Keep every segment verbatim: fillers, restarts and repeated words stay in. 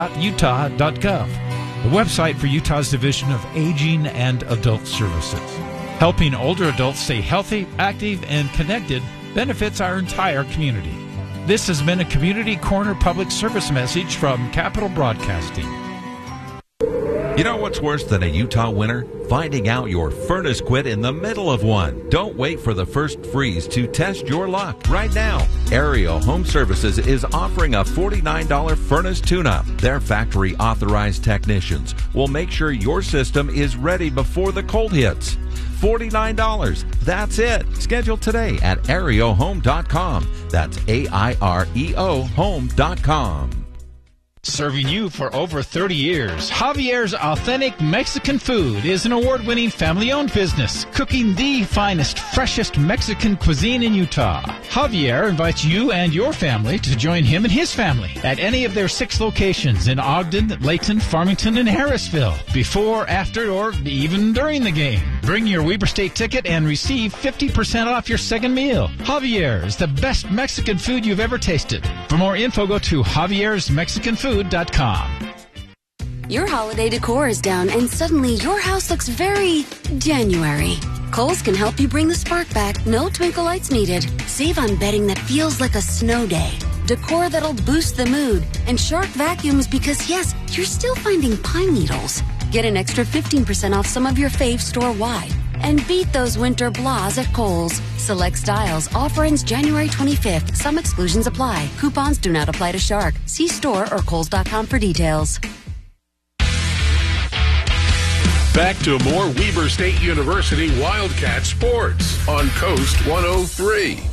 utah dot gov, the website for Utah's Division of Aging and Adult Services. Helping older adults stay healthy, active, and connected benefits our entire community. This has been a Community Corner public service message from Capital Broadcasting. You know what's worse than a Utah winter? Finding out your furnace quit in the middle of one. Don't wait for the first freeze to test your luck. Right now, Aerial Home Services is offering a forty-nine dollars furnace tune-up. Their factory-authorized technicians will make sure your system is ready before the cold hits. forty-nine dollars. That's it. Schedule today at aereo home dot com. That's A I R E O home dot com. Serving you for over thirty years, Javier's Authentic Mexican Food is an award-winning family-owned business, cooking the finest, freshest Mexican cuisine in Utah. Javier invites you and your family to join him and his family at any of their six locations in Ogden, Layton, Farmington, and Harrisville, before, after, or even during the game. Bring your Weber State ticket and receive fifty percent off your second meal. Javier's, the best Mexican food you've ever tasted. For more info, go to javiersmexican food dot com. Your holiday decor is down and suddenly your house looks very January. Kohl's can help you bring the spark back. No twinkle lights needed. Save on bedding that feels like a snow day. Decor that'll boost the mood. And Shark vacuums because, yes, you're still finding pine needles. Get an extra fifteen percent off some of your faves store-wide. And beat those winter blahs at Kohl's. Select styles. Offer ends January twenty-fifth. Some exclusions apply. Coupons do not apply to Shark. See store or kohls dot com for details. Back to more Weber State University Wildcat Sports on Coast one oh three.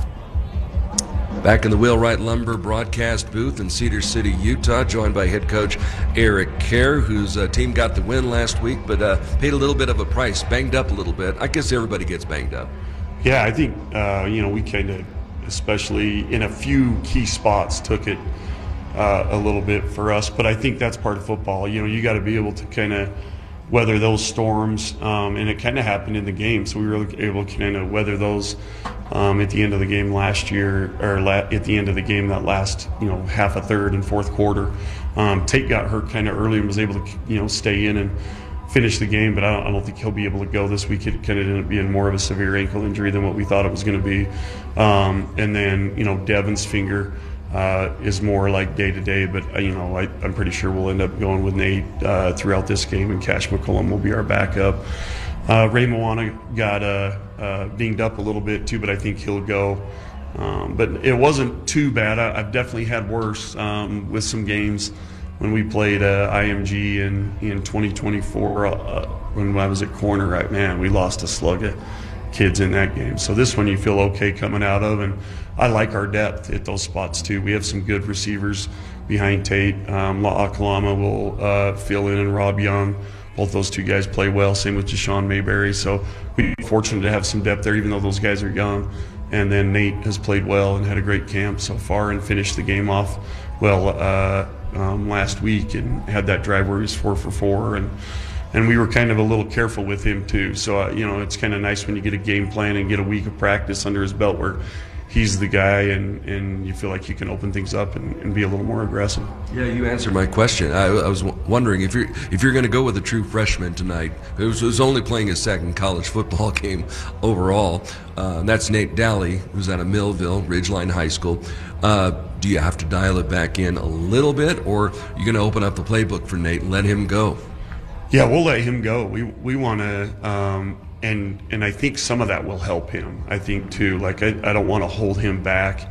Back in the Wheelwright Lumber broadcast booth in Cedar City, Utah, joined by head coach Eric Kerr, whose uh, team got the win last week, but uh, paid a little bit of a price, banged up a little bit. I guess everybody gets banged up. Yeah, I think, uh, you know, we kind of, especially in a few key spots, took it uh, a little bit for us. But I think that's part of football. You know, you got to be able to kind of weather those storms, um, and it kind of happened in the game. So we were able to kind of weather those um, at the end of the game last year, or la- at the end of the game that last, you know, half a third and fourth quarter. Um, Tate got hurt kind of early and was able to, you know, stay in and finish the game, but I don't, I don't think he'll be able to go this week. It kind of ended up being more of a severe ankle injury than what we thought it was going to be. Um, and then, you know, Devin's finger Uh, is more like day to day, but uh, you know, I, I'm pretty sure we'll end up going with Nate uh, throughout this game, and Cash McCullum will be our backup. Uh, Ray Moana got uh, uh, dinged up a little bit too, but I think he'll go. Um, but it wasn't too bad. I, I've definitely had worse um, with some games when we played uh, I M G in in twenty twenty-four. Uh, when I was at corner, right, man, we lost a slug of kids in that game. So this one you feel okay coming out of, and I like our depth at those spots too. We have some good receivers behind Tate. Um, La'akalama will uh, fill in, and Rob Young. Both those two guys play well. Same with Deshaun Mayberry. So we're fortunate to have some depth there, even though those guys are young. And then Nate has played well and had a great camp so far and finished the game off well uh, um, last week and had that drive where he was four for four. And And we were kind of a little careful with him too. So, uh, you know, it's kind of nice when you get a game plan and get a week of practice under his belt where he's the guy and, and you feel like you can open things up and, and be a little more aggressive. Yeah, you answered my question. I, I was w- wondering if you're if you're going to go with a true freshman tonight, who's, who's only playing his second college football game overall. Uh, and that's Nate Daly, who's out of Millville, Ridgeline High School. Uh, do you have to dial it back in a little bit, or are you going to open up the playbook for Nate and let him go? Yeah, we'll let him go. We we want to, um, and and I think some of that will help him. I think too. Like I, I don't want to hold him back,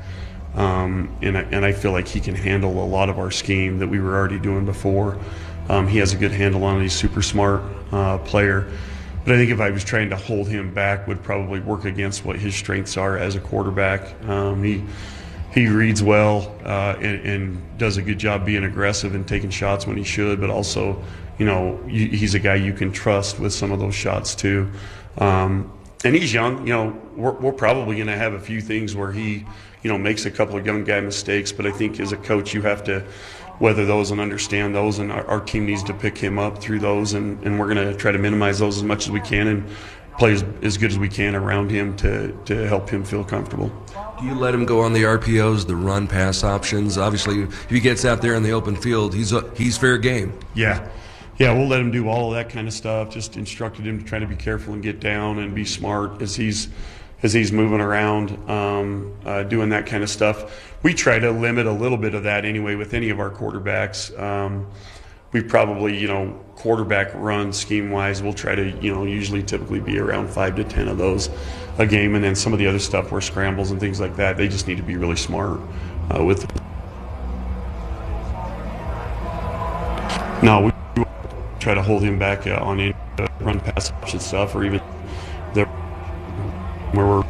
um, and I, and I feel like he can handle a lot of our scheme that we were already doing before. Um, he has a good handle on it. He's a super smart uh, player. But I think if I was trying to hold him back, would probably work against what his strengths are as a quarterback. Um, he he reads well uh, and, and does a good job being aggressive and taking shots when he should, but also, you know, he's a guy you can trust with some of those shots too. Um, and he's young. You know, we're, we're probably going to have a few things where he, you know, makes a couple of young guy mistakes. But I think as a coach, you have to weather those and understand those. And our, our team needs to pick him up through those. And, and we're going to try to minimize those as much as we can and play as, as good as we can around him to, to help him feel comfortable. Do you let him go on the R P Os, the run pass options? Obviously, if he gets out there in the open field, he's a, he's fair game. Yeah. Yeah, we'll let him do all of that kind of stuff. Just instructed him to try to be careful and get down and be smart as he's as he's moving around, um, uh, doing that kind of stuff. We try to limit a little bit of that anyway with any of our quarterbacks. Um, we probably, you know, quarterback run scheme-wise, we'll try to, you know, usually typically be around five to ten of those a game. And then some of the other stuff where scrambles and things like that, they just need to be really smart uh, with. No, we try to hold him back uh, on any uh, run pass option stuff, or even there where we're.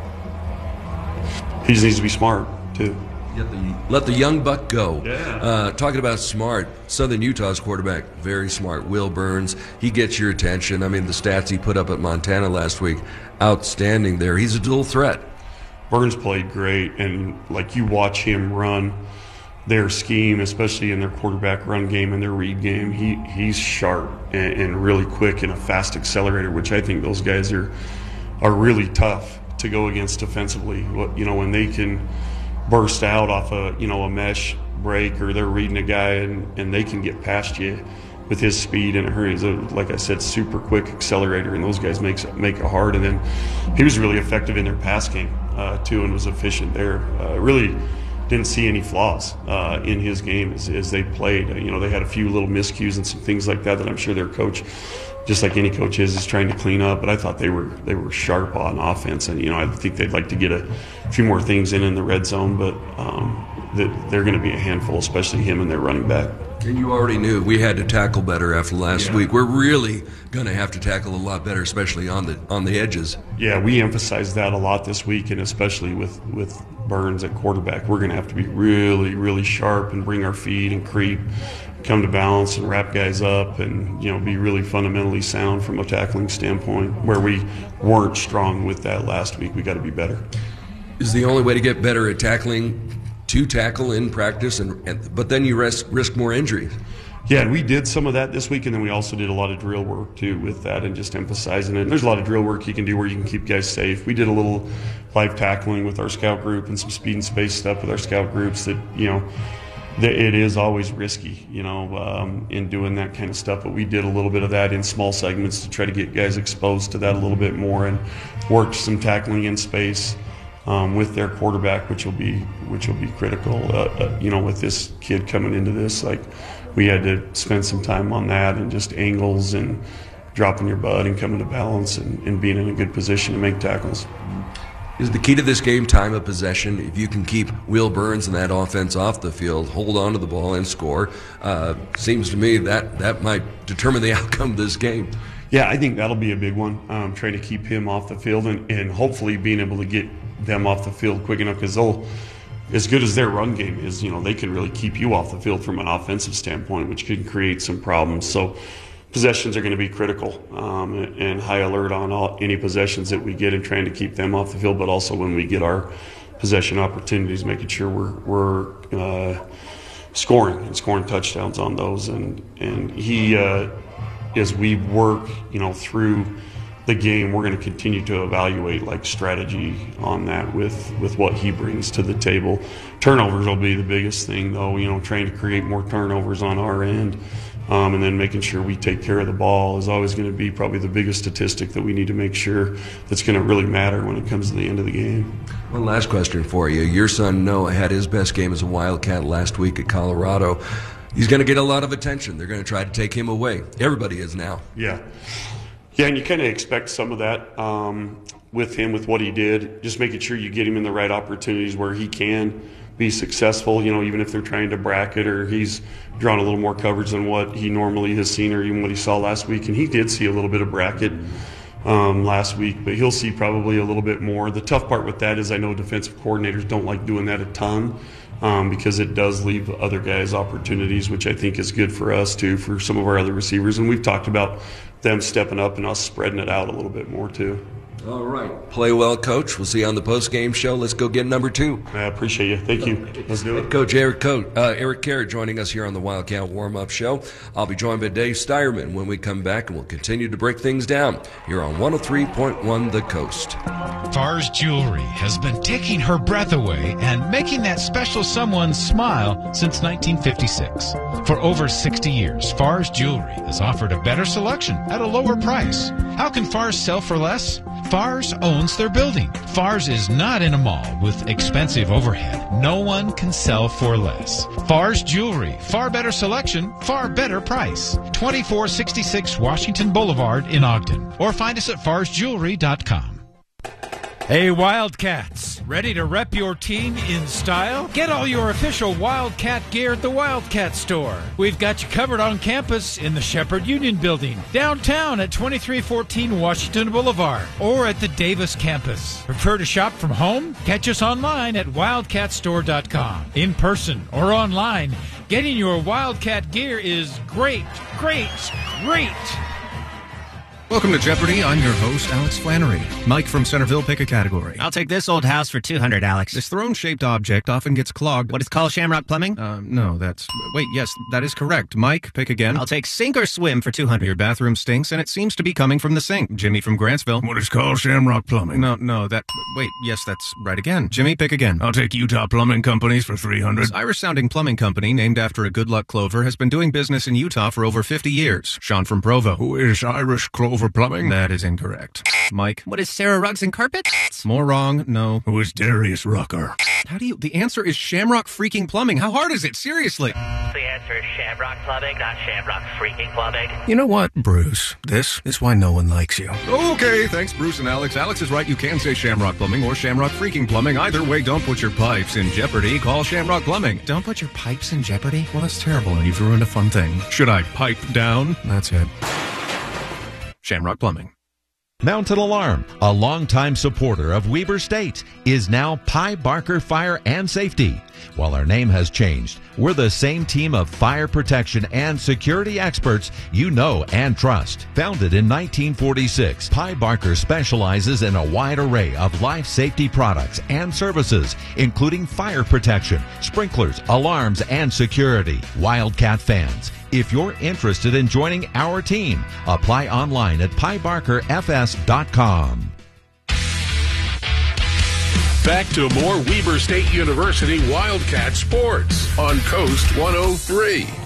He just needs to be smart too. Let the, let the young buck go. Yeah. Uh, talking about smart, Southern Utah's quarterback, very smart. Will Burns, he gets your attention. I mean, the stats he put up at Montana last week, outstanding there. He's a dual threat. Burns played great, and like you watch him run their scheme, especially in their quarterback run game and their read game, he he's sharp and, and really quick and a fast accelerator, which I think those guys are are really tough to go against defensively. What you know when they can burst out off a you know a mesh break, or they're reading a guy and, and they can get past you with his speed in a hurry. He's a, like I said, super quick accelerator, and those guys makes make it hard. And then he was really effective in their pass game uh, too, and was efficient there. Uh, really didn't see any flaws uh, in his game as, as they played. Uh, you know, they had a few little miscues and some things like that that I'm sure their coach, just like any coach is, is trying to clean up. But I thought they were they were sharp on offense, and you know I think they'd like to get a few more things in in the red zone, but um, that they're going to be a handful, especially him and their running back. And you already knew we had to tackle better after last Yeah. week. We're really going to have to tackle a lot better, especially on the on the edges. Yeah, we emphasized that a lot this week, and especially with, with Burns at quarterback. We're going to have to be really, really sharp and bring our feet and creep, come to balance and wrap guys up, and you know be really fundamentally sound from a tackling standpoint. Where we weren't strong with that last week, we got to be better. Is the only way to get better at tackling to tackle in practice, and, and but then you risk risk more injuries. Yeah, and we did some of that this week, and then we also did a lot of drill work too with that, and just emphasizing it. There's a lot of drill work you can do where you can keep guys safe. We did a little live tackling with our scout group and some speed and space stuff with our scout groups that, you know, that it is always risky, you know, um, in doing that kind of stuff. But we did a little bit of that in small segments to try to get guys exposed to that a little bit more, and worked some tackling in space um, with their quarterback, which will be which will be critical. Uh, uh, you know, with this kid coming into this, like, we had to spend some time on that, and just angles and dropping your butt and coming to balance, and, and being in a good position to make tackles. Is the key to this game time of possession? If you can keep Will Burns and that offense off the field, hold on to the ball and score, uh, seems to me that that might determine the outcome of this game. Yeah, I think that'll be a big one, um, trying to keep him off the field, and, and hopefully being able to get them off the field quick enough, because they'll, as good as their run game is, you know, they can really keep you off the field from an offensive standpoint, which can create some problems. So possessions are going to be critical, um, and high alert on all, any possessions that we get, and trying to keep them off the field, but also when we get our possession opportunities, making sure we're, we're uh, scoring and scoring touchdowns on those. And, and he, uh, as we work, you know, through the game, we're going to continue to evaluate like strategy on that with, with what he brings to the table. Turnovers will be the biggest thing, though, you know, trying to create more turnovers on our end. Um, and then making sure we take care of the ball is always going to be probably the biggest statistic that we need to make sure that's going to really matter when it comes to the end of the game. One last question for you. Your son Noah had his best game as a Wildcat last week at Colorado. He's going to get a lot of attention. They're going to try to take him away. Everybody is now. Yeah. Yeah, and you kind of expect some of that um, with him, with what he did. Just making sure you get him in the right opportunities where he can be successful, you know, even if they're trying to bracket, or he's drawn a little more coverage than what he normally has seen, or even what he saw last week. And he did see a little bit of bracket um, last week, but he'll see probably a little bit more. The tough part with that is I know defensive coordinators don't like doing that a ton, um, because it does leave other guys opportunities, which I think is good for us too, for some of our other receivers. And we've talked about them stepping up and us spreading it out a little bit more too. All right. Play well, Coach. We'll see you on the post-game show. Let's go get number two. I appreciate you. Thank you. Let's do it. Coach Eric, Coach, uh, Eric Carrot joining us here on the Wildcat Warm-Up Show. I'll be joined by Dave Steierman when we come back, and we'll continue to break things down here on one oh three point one The Coast. Farr's Jewelry has been taking her breath away and making that special someone smile since nineteen fifty-six. For over sixty years, Farr's Jewelry has offered a better selection at a lower price. How can Farr's sell for less? Farr's owns their building. Farr's is not in a mall with expensive overhead. No one can sell for less. Farr's Jewelry. Far better selection, far better price. twenty-four sixty-six Washington Boulevard in Ogden. Or find us at fars jewelry dot com. Hey, Wildcats, ready to rep your team in style? Get all your official Wildcat gear at the Wildcat Store. We've got you covered on campus in the Shepherd Union Building, downtown at twenty-three fourteen Washington Boulevard, or at the Davis campus. Prefer to shop from home? Catch us online at wildcat store dot com. In person or online, getting your Wildcat gear is great, great, great. Welcome to Jeopardy! I'm your host, Alex Flannery. Mike from Centerville, pick a category. I'll take this old house for two hundred, Alex. This throne-shaped object often gets clogged. What is called Shamrock Plumbing? Uh, no, that's... Wait, yes, that is correct. Mike, pick again. I'll take Sink or Swim for two hundred. Your bathroom stinks, and it seems to be coming from the sink. Jimmy from Grantsville. What is called Shamrock Plumbing? No, no, that... Wait, yes, that's right again. Jimmy, pick again. I'll take Utah Plumbing Companies for three hundred. This Irish-sounding plumbing company, named after a good luck clover, has been doing business in Utah for over fifty years. Sean from Provo. Who is Irish Clover Plumbing? That is incorrect. Mike. What is Sarah Rugs and Carpets? More wrong. No. Who is Darius Rucker? How do you... The answer is Shamrock freaking Plumbing. How hard is it? Seriously. The answer is Shamrock Plumbing, not Shamrock freaking Plumbing. You know what, Bruce? This is why no one likes you. Okay, thanks, Bruce and Alex. Alex is right. You can say Shamrock Plumbing or Shamrock freaking Plumbing. Either way, don't put your pipes in jeopardy. Call Shamrock Plumbing. Don't put your pipes in jeopardy? Well, that's terrible, and you've ruined a fun thing. Should I pipe down? That's it. Shamrock Plumbing. Mountain Alarm, a longtime supporter of Weber State, is now Pye Barker Fire and Safety. While our name has changed, we're the same team of fire protection and security experts you know and trust. Founded in nineteen forty-six, Pye Barker specializes in a wide array of life safety products and services, including fire protection, sprinklers, alarms, and security. Wildcat fans, if you're interested in joining our team, apply online at pye barker f s dot com. Back to more Weber State University Wildcat Sports on Coast one oh three.